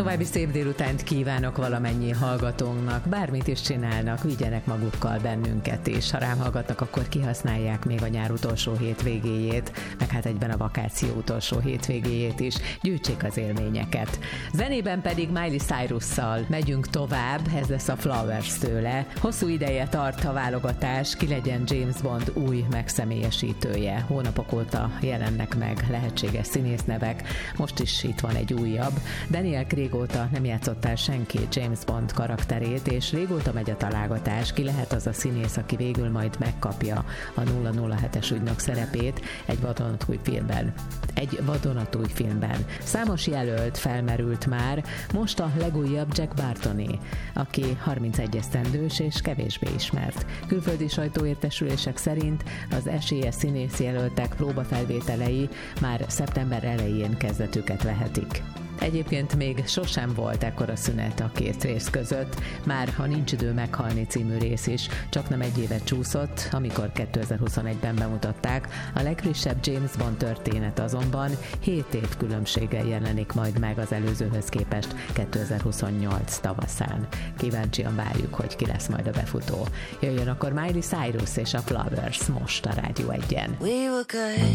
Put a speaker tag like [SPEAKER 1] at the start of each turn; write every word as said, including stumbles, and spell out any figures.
[SPEAKER 1] További szép délutánt kívánok valamennyi hallgatónknak, bármit is csinálnak, vigyenek magukkal bennünket is. Ha rám hallgatnak, akkor kihasználják még a nyár utolsó hétvégéjét, meg hát egyben a vakáció utolsó hétvégéjét is, gyűjtsék az élményeket. Zenében pedig Miley Cyrus-szal megyünk tovább, ez lesz a Flowers tőle. Hosszú ideje tart a válogatás, ki legyen James Bond új megszemélyesítője. Hónapok óta jelennek meg lehetséges színésznevek, most is itt van egy újabb. Daniel régóta nem játszottál senki James Bond karakterét, és régóta megy a találgatás, ki lehet az a színész, aki végül majd megkapja a nulla nulla hetes ügynök szerepét egy vadonatúj filmben. Egy vadonatúj filmben. Számos jelölt felmerült már, most a legújabb Jack Bartoné, aki harmincegy esztendős és kevésbé ismert. Külföldi sajtóértesülések szerint az esélyes színész jelöltek próbafelvételei már szeptember elején kezdetüket vehetik. Egyébként még sosem volt ekkora szünet a két rész között, már ha Nincs idő meghalni című rész is csak nem egy évet csúszott, amikor kétezer-huszonegyben bemutatták, a legfrissebb James Bond történet azonban hét év különbséggel jelenik majd meg az előzőhöz képest kétezer-huszonnyolc tavaszán. Kíváncsian várjuk, hogy ki lesz majd a befutó. Jöjjön akkor Miley Cyrus és a Flowers most a Rádió egyen.
[SPEAKER 2] We were good.